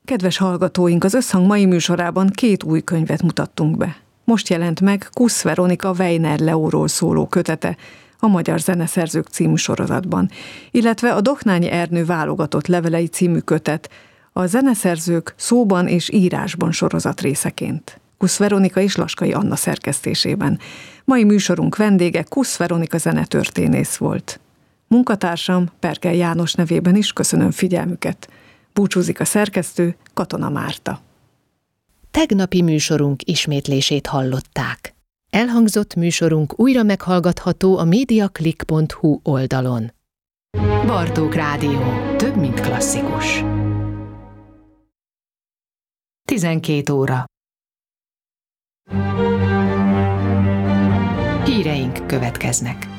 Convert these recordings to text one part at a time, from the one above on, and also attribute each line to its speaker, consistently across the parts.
Speaker 1: Kedves hallgatóink, az Összhang mai műsorában 2 új könyvet mutattunk be. Most jelent meg Kusz Veronika Weiner Leóról szóló kötete a Magyar Zeneszerzők című sorozatban, illetve a Doknányi Ernő válogatott levelei című kötet a Zeneszerzők szóban és írásban sorozat részeként. Kusz Veronika és Laskai Anna szerkesztésében. Mai műsorunk vendége Kusz Veronika zenetörténész volt. Munkatársam Pergel János nevében is köszönöm figyelmüket. Búcsúzik a szerkesztő, Katona Márta.
Speaker 2: Tegnapi műsorunk ismétlését hallották. Elhangzott műsorunk újra meghallgatható a mediaclick.hu oldalon. Bartók Rádió. Több, mint klasszikus. 12 óra. Híreink következnek.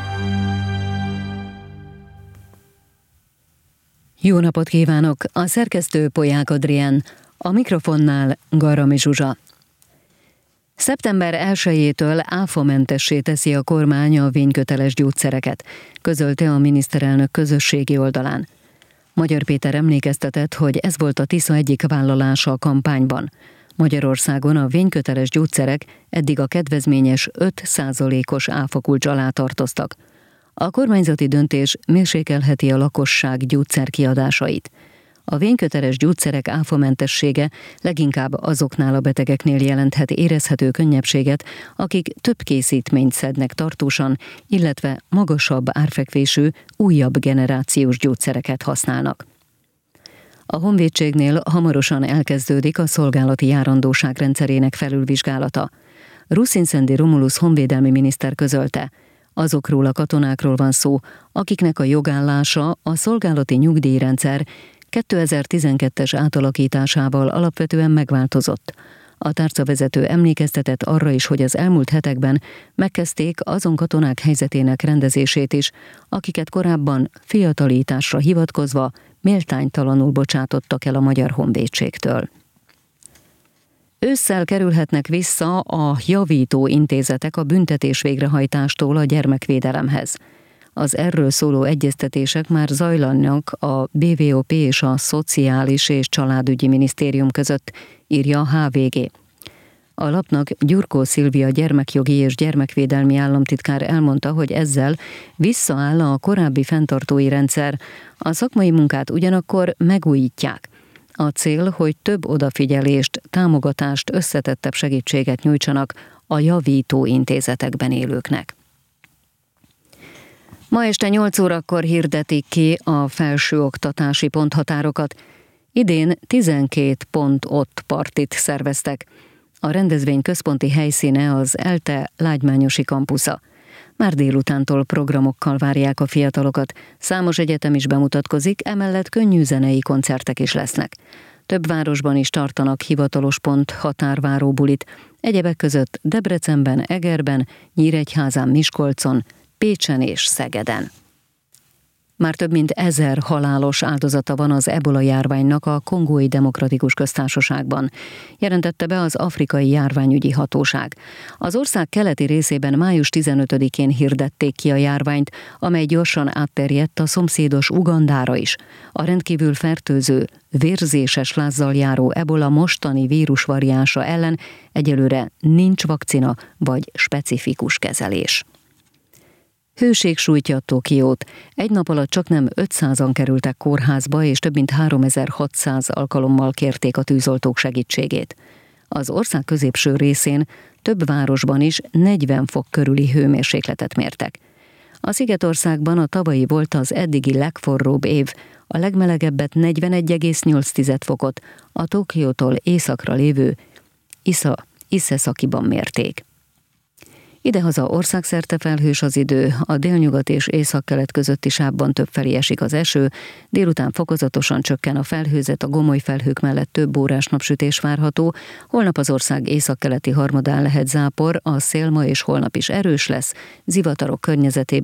Speaker 3: Jó napot kívánok! A szerkesztő Polyák Adrián, a mikrofonnál Garami Zsuzsa. Szeptember 1-től áfamentessé teszi a kormány a vényköteles gyógyszereket, közölte a miniszterelnök közösségi oldalán. Magyar Péter emlékeztetett, hogy ez volt a Tisza egyik vállalása a kampányban. Magyarországon a vényköteles gyógyszerek eddig a kedvezményes 5%-os áfakulcs alá tartoztak. A kormányzati döntés mérsékelheti a lakosság gyógyszerkiadásait. A vényköteles gyógyszerek áfamentessége leginkább azoknál a betegeknél jelenthet érezhető könnyebbséget, akik több készítményt szednek tartósan, illetve magasabb árfekvésű, újabb generációs gyógyszereket használnak. A honvédségnél hamarosan elkezdődik a szolgálati járandóság rendszerének felülvizsgálata. Ruszin-Szendi Romulusz honvédelmi miniszter közölte, azokról a katonákról van szó, akiknek a jogállása a szolgálati nyugdíjrendszer 2012-es átalakításával alapvetően megváltozott. A tárcavezető emlékeztetett arra is, hogy az elmúlt hetekben megkezdték azon katonák helyzetének rendezését is, akiket korábban fiatalításra hivatkozva méltánytalanul bocsátottak el a Magyar Honvédségtől. Ősszel kerülhetnek vissza a javító intézetek a büntetés végrehajtástól a gyermekvédelemhez. Az erről szóló egyeztetések már zajlanak a BVOP és a Szociális és Családügyi Minisztérium között, írja a HVG. A lapnak Gyurkó Szilvia gyermekjogi és gyermekvédelmi államtitkár elmondta, hogy ezzel visszaáll a korábbi fenntartói rendszer, a szakmai munkát ugyanakkor megújítják. A cél, hogy több odafigyelést, támogatást, összetettebb segítséget nyújtsanak a javító intézetekben élőknek. Ma este 8 órakor hirdetik ki a felsőoktatási ponthatárokat. Idén 12 pont ott partit szerveztek. A rendezvény központi helyszíne az ELTE Lágymányosi kampusza. Már délutántól programokkal várják a fiatalokat. Számos egyetem is bemutatkozik, emellett könnyű zenei koncertek is lesznek. Több városban is tartanak hivatalos pont határváró bulit, egyebek között Debrecenben, Egerben, Nyíregyházán, Miskolcon, Pécsen és Szegeden. Már több mint 1000 halálos áldozata van az ebola járványnak a Kongói Demokratikus Köztársaságban, jelentette be az Afrikai Járványügyi Hatóság. Az ország keleti részében május 15-én hirdették ki a járványt, amely gyorsan átterjedt a szomszédos Ugandára is. A rendkívül fertőző, vérzéses lázzal járó ebola mostani vírusvariánsa ellen egyelőre nincs vakcina vagy specifikus kezelés. Hőség sújtja Tokiót. Egy nap alatt csaknem 500-an kerültek kórházba, és több mint 3600 alkalommal kérték a tűzoltók segítségét. Az ország középső részén több városban is 40 fok körüli hőmérsékletet mértek. A Szigetországban a tavalyi volt az eddigi legforróbb év, a legmelegebbet 41,8 fokot a Tokiótól északra lévő Ise-Sakiban mérték. Idehaza országszerte felhős az idő, a délnyugat és északkelet közötti sávban többfelé esik az eső, délután fokozatosan csökken a felhőzet, a gomoly felhők mellett több órás napsütés várható, holnap az ország északkeleti harmadán lehet zápor, a szél ma és holnap is erős lesz, zivatarok környezetében